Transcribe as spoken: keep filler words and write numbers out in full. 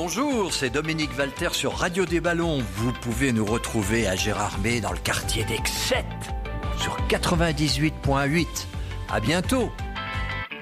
bonjour, c'est Dominique Valter sur Radio des Ballons. Vous pouvez nous retrouver à Gérardmer dans le quartier d'Excette sur quatre-vingt-dix-huit virgule huit. À bientôt.